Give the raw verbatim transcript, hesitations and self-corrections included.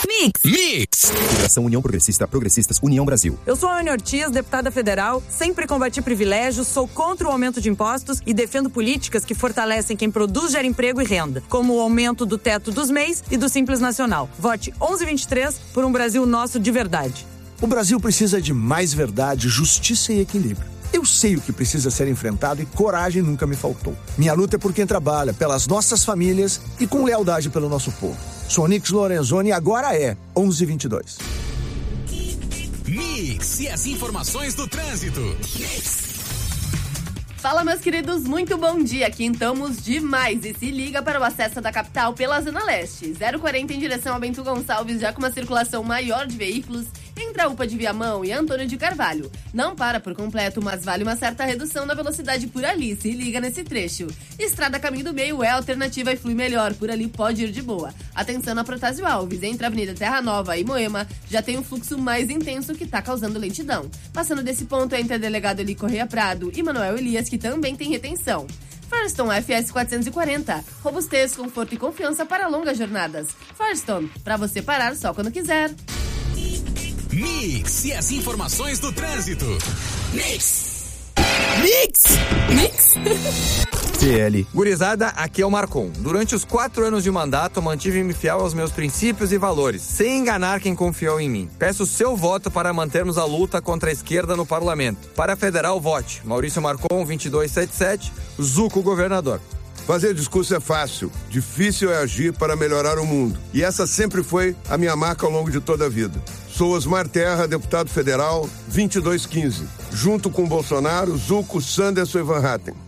Mix. Mix. Federação União Progressista, Progressistas, União Brasil. Eu sou a Anne Ortiz, deputada federal, sempre combati privilégios, sou contra o aumento de impostos e defendo políticas que fortalecem quem produz, gera emprego e renda, como o aumento do teto dos M E Is e do Simples Nacional. Vote onze vinte e três por um Brasil nosso de verdade. O Brasil precisa de mais verdade, justiça e equilíbrio. Eu sei o que precisa ser enfrentado e coragem nunca me faltou. Minha luta é por quem trabalha, pelas nossas famílias e com lealdade pelo nosso povo. Sou Onix Lorenzoni e agora é onze vinte e dois. Mix e as informações do trânsito. Mix. Fala, meus queridos, muito bom dia. Aqui estamos demais e se liga para o acesso da capital pela Zona Leste. zero quarenta em direção a Bento Gonçalves, já com uma circulação maior de veículos entre a UPA de Viamão e Antônio de Carvalho. Não para por completo, mas vale uma certa redução na velocidade por ali. Se liga nesse trecho. Estrada Caminho do Meio é alternativa e flui melhor. Por ali pode ir de boa. Atenção na Protásio Alves, entre a Avenida Terra Nova e Moema, já tem um fluxo mais intenso que está causando lentidão. Passando desse ponto entre a Delegado Eli Correia Prado e Manuel Elias, que também tem retenção. Firestone F S quatrocentos e quarenta. Robustez, conforto e confiança para longas jornadas. Firestone, para você parar só quando quiser. Mix e as informações do trânsito. Mix. Mix. Mix. T L. Gurizada, aqui é o Marcon. Durante os quatro anos de mandato, mantive-me fiel aos meus princípios e valores, sem enganar quem confiou em mim. Peço seu voto para mantermos a luta contra a esquerda no parlamento. Para a federal, vote Maurício Marcon, vinte e dois setenta e sete, Zuco, governador. Fazer discurso é fácil, difícil é agir para melhorar o mundo. E essa sempre foi a minha marca ao longo de toda a vida. Sou Osmar Terra, deputado federal, vinte e dois quinze. Junto com Bolsonaro, Zuco, Sanderson e Van Hatten.